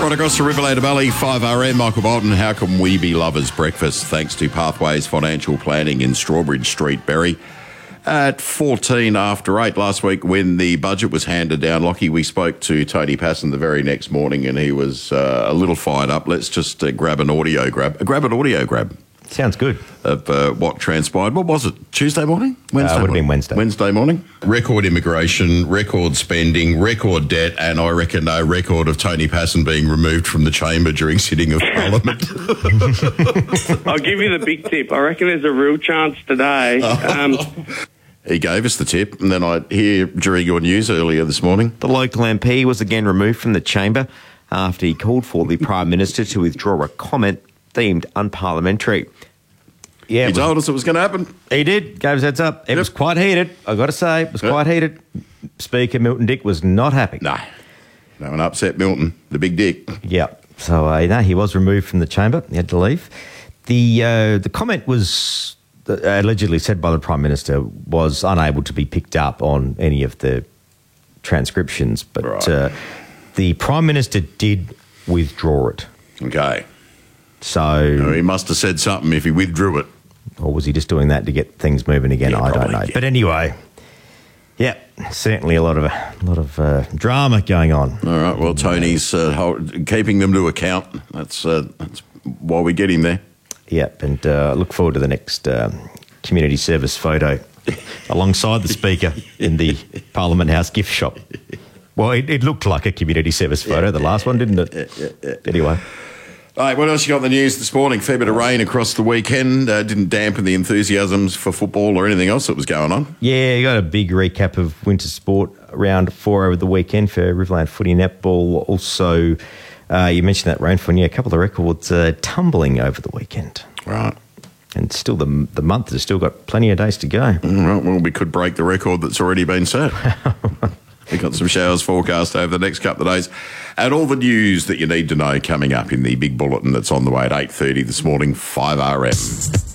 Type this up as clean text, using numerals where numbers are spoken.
right across the Riverlander Valley, 5RM, Michael Bolton. How can we be lovers breakfast? Thanks to Pathways Financial Planning in Strawbridge Street, Berry. At 14 after 8 last week, when the budget was handed down, Lockie, we spoke to Tony Passon the very next morning, and he was a little fired up. Let's just grab an audio grab. Sounds good. Of what transpired. What was it? Tuesday morning? Wednesday would have morning? been Wednesday. Wednesday morning. Record immigration, record spending, record debt, and I reckon a record of Tony Passon being removed from the chamber during sitting of Parliament. I'll give you the big tip. I reckon there's a real chance today. He gave us the tip, and then I hear during your news earlier this morning. The local MP was again removed from the chamber after he called for the Prime Minister to withdraw a comment deemed unparliamentary. Yeah, He told us it was going to happen. He did. Gave us heads up. It was quite heated. I got to say, it was quite heated. Speaker Milton Dick was not happy. No one upset Milton, the big dick. Yeah. So he was removed from the chamber. He had to leave. The comment was allegedly said by the Prime Minister was unable to be picked up on any of the transcriptions, but the Prime Minister did withdraw it. Okay. So he must have said something if he withdrew it. Or was he just doing that to get things moving again? Yeah, I don't know. yeah. But anyway, yeah, certainly a lot of drama going on. All right. Well, Tony's keeping them to account. That's why we get him there. Yep, and look forward to the next community service photo alongside the Speaker in the Parliament House gift shop. Well, it looked like a community service photo, the last one, didn't it? Yeah. Anyway. All right, what else you got in the news this morning? Fair bit of rain across the weekend. Didn't dampen the enthusiasms for football or anything else that was going on. Yeah, you got a big recap of winter sport round 4 over the weekend for Riverland Footy Netball. Also, you mentioned that rainfall. Yeah, a couple of records tumbling over the weekend. Right. And still the month has still got plenty of days to go. All right, well, we could break the record that's already been set. We've got some showers forecast over the next couple of days. And all the news that you need to know coming up in the big bulletin that's on the way at 8:30 this morning, 5RM.